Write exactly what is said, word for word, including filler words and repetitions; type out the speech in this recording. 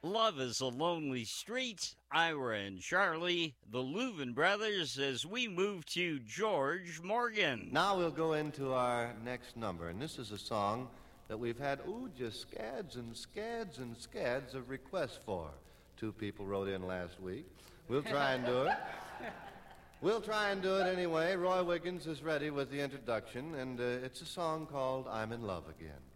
Love is a Lonely Street, Ira and Charlie, the Louvin Brothers, as we move to George Morgan. Now we'll go into our next number, and this is a song that we've had, ooh, just scads and scads and scads of requests for. Two people wrote in last week. We'll try and do it. We'll try and do it anyway. Roy Wiggins is ready with the introduction, and uh, it's a song called I'm in Love Again.